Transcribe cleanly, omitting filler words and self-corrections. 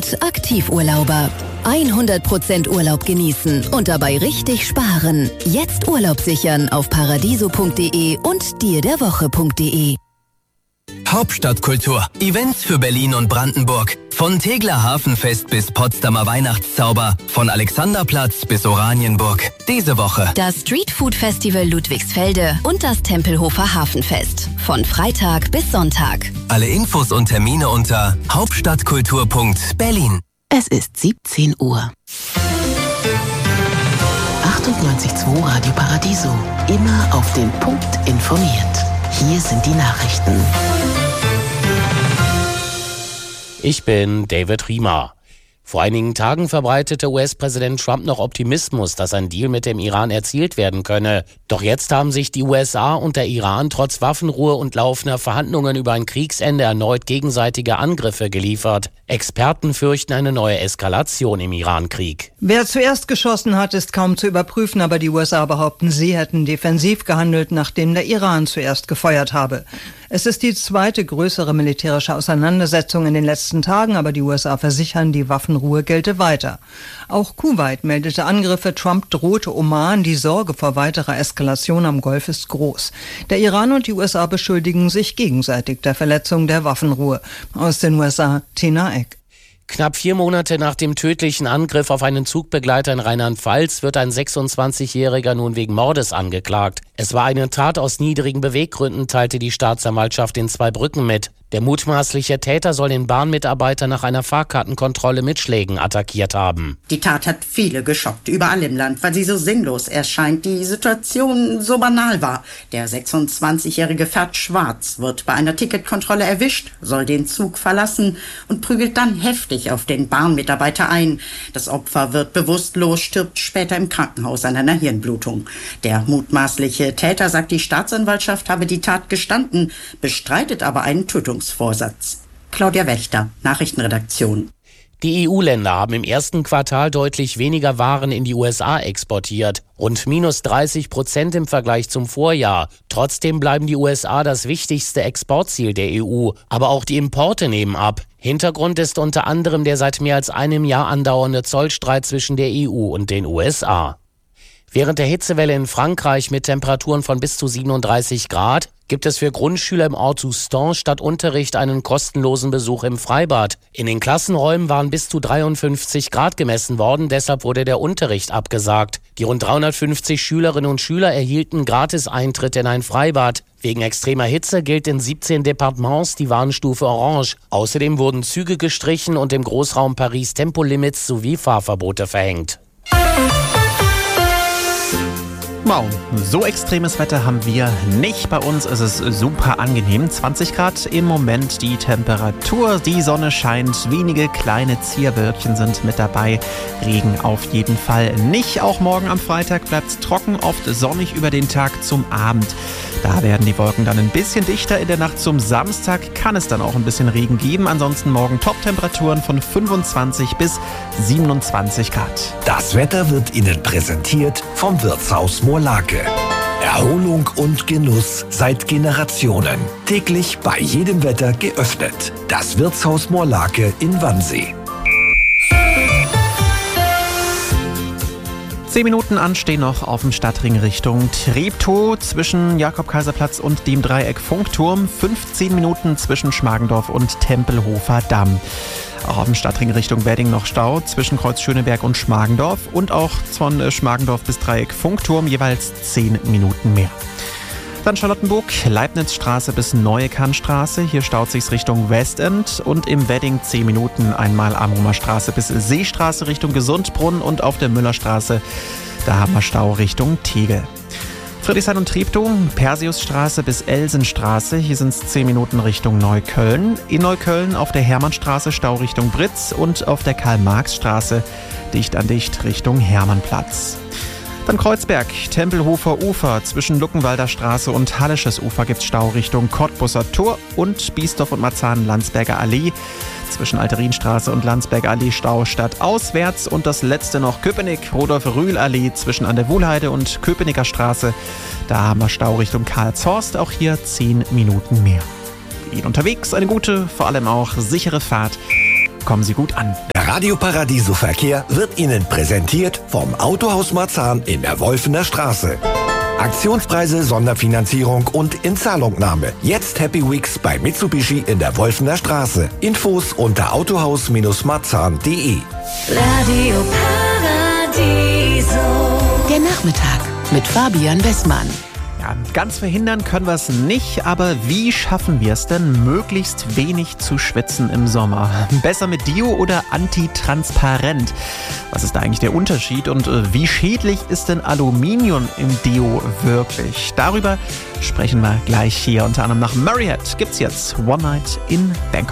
und Aktivurlauber. 100% Urlaub genießen und dabei richtig sparen. Jetzt Urlaub sichern auf paradiso.de und dirderwoche.de. Hauptstadtkultur. Events für Berlin und Brandenburg. Von Tegeler Hafenfest bis Potsdamer Weihnachtszauber. Von Alexanderplatz bis Oranienburg. Diese Woche das Streetfood Festival Ludwigsfelde und das Tempelhofer Hafenfest. Von Freitag bis Sonntag. Alle Infos und Termine unter hauptstadtkultur.berlin. Es ist 17 Uhr. 98.2 Radio Paradiso. Immer auf den Punkt informiert. Hier sind die Nachrichten. Ich bin David Riemer. Vor einigen Tagen verbreitete US-Präsident Trump noch Optimismus, dass ein Deal mit dem Iran erzielt werden könne. Doch jetzt haben sich die USA und der Iran trotz Waffenruhe und laufender Verhandlungen über ein Kriegsende erneut gegenseitige Angriffe geliefert. Experten fürchten eine neue Eskalation im Iran-Krieg. Wer zuerst geschossen hat, ist kaum zu überprüfen, aber die USA behaupten, sie hätten defensiv gehandelt, nachdem der Iran zuerst gefeuert habe. Es ist die zweite größere militärische Auseinandersetzung in den letzten Tagen, aber die USA versichern, die Waffenruhe gelte weiter. Auch Kuwait meldete Angriffe, Trump drohte Oman, die Sorge vor weiterer Eskalation am Golf ist groß. Der Iran und die USA beschuldigen sich gegenseitig der Verletzung der Waffenruhe. Aus den USA, Tina Eck. Knapp 4 Monate nach dem tödlichen Angriff auf einen Zugbegleiter in Rheinland-Pfalz wird ein 26-Jähriger nun wegen Mordes angeklagt. Es war eine Tat aus niedrigen Beweggründen, teilte die Staatsanwaltschaft in Zweibrücken mit. Der mutmaßliche Täter soll den Bahnmitarbeiter nach einer Fahrkartenkontrolle mit Schlägen attackiert haben. Die Tat hat viele geschockt, überall im Land, weil sie so sinnlos erscheint, die Situation so banal war. Der 26-Jährige fährt schwarz, wird bei einer Ticketkontrolle erwischt, soll den Zug verlassen und prügelt dann heftig auf den Bahnmitarbeiter ein. Das Opfer wird bewusstlos, stirbt später im Krankenhaus an einer Hirnblutung. Der mutmaßliche Täter, sagt die Staatsanwaltschaft, habe die Tat gestanden, bestreitet aber einen Tötungsvorsatz. Claudia Wächter, Nachrichtenredaktion. Die EU-Länder haben im ersten Quartal deutlich weniger Waren in die USA exportiert. Rund minus 30% im Vergleich zum Vorjahr. Trotzdem bleiben die USA das wichtigste Exportziel der EU. Aber auch die Importe nehmen ab. Hintergrund ist unter anderem der seit mehr als einem Jahr andauernde Zollstreit zwischen der EU und den USA. Während der Hitzewelle in Frankreich mit Temperaturen von bis zu 37 Grad gibt es für Grundschüler im Ort Soustans statt Unterricht einen kostenlosen Besuch im Freibad. In den Klassenräumen waren bis zu 53 Grad gemessen worden, deshalb wurde der Unterricht abgesagt. Die rund 350 Schülerinnen und Schüler erhielten gratis Eintritt in ein Freibad. Wegen extremer Hitze gilt in 17 Departements die Warnstufe Orange. Außerdem wurden Züge gestrichen und im Großraum Paris Tempolimits sowie Fahrverbote verhängt. Wow, so extremes Wetter haben wir nicht. Bei uns ist es super angenehm. 20 Grad im Moment die Temperatur. Die Sonne scheint. Wenige kleine Zierwölkchen sind mit dabei. Regen auf jeden Fall nicht. Auch morgen am Freitag bleibt es trocken, oft sonnig über den Tag zum Abend. Da werden die Wolken dann ein bisschen dichter. In der Nacht zum Samstag kann es dann auch ein bisschen Regen geben. Ansonsten morgen Top-Temperaturen von 25 bis 27 Grad. Das Wetter wird Ihnen präsentiert vom Wirtshaus Moorlake. Erholung und Genuss seit Generationen. Täglich bei jedem Wetter geöffnet. Das Wirtshaus Moorlake in Wannsee. 10 Minuten anstehen noch auf dem Stadtring Richtung Treptow zwischen Jakob-Kaiser-Platz und dem Dreieck Funkturm. 15 Minuten zwischen Schmargendorf und Tempelhofer Damm. Auch auf dem Stadtring Richtung Wedding noch Stau zwischen Kreuz Schöneberg und Schmargendorf und auch von Schmargendorf bis Dreieck Funkturm jeweils 10 Minuten mehr. Dann Charlottenburg, Leibnizstraße bis Neue Kannstraße. Hier staut sich's Richtung Westend und im Wedding 10 Minuten einmal Amrumer Straße bis Seestraße Richtung Gesundbrunn und auf der Müllerstraße, da haben wir Stau Richtung Tegel. Friedrichshain und Treptow, Perseusstraße bis Elsenstraße. Hier sind es 10 Minuten Richtung Neukölln. In Neukölln auf der Hermannstraße Stau Richtung Britz und auf der Karl-Marx-Straße dicht an dicht Richtung Hermannplatz. Dann Kreuzberg, Tempelhofer Ufer, zwischen Luckenwalder Straße und Hallisches Ufer gibt's Stau Richtung Cottbusser Tor und Biesdorf und Marzahn-Landsberger Allee. Zwischen Alterienstraße und Landsberger Allee Stau stadtauswärts und das letzte noch Köpenick, Rudolf-Rühl-Allee zwischen an der Wuhlheide und Köpenicker Straße. Da haben wir Stau Richtung Karlshorst, auch hier 10 Minuten mehr. Ihnen unterwegs eine gute, vor allem auch sichere Fahrt. kommen Sie gut an. Der Radio Paradiso Verkehr wird Ihnen präsentiert vom Autohaus Marzahn in der Wolfener Straße. Aktionspreise, Sonderfinanzierung und Inzahlungnahme. Jetzt Happy Weeks bei Mitsubishi in der Wolfener Straße. Infos unter autohaus-marzahn.de. Radio Paradiso. Der Nachmittag mit Fabian Westmann. Ja, ganz verhindern können wir es nicht, aber wie schaffen wir es denn, möglichst wenig zu schwitzen im Sommer? Besser mit Deo oder antitransparent? Was ist da eigentlich der Unterschied und wie schädlich ist denn Aluminium im Deo wirklich? Darüber sprechen wir gleich hier. Unter anderem nach Marriott gibt's jetzt One Night in Bangkok.